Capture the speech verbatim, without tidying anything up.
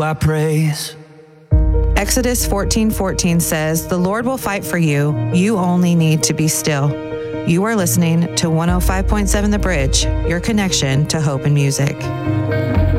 I praise. Exodus fourteen fourteen says, "The Lord will fight for you. You only need to be still." You are listening to one oh five point seven The Bridge, your connection to hope and music.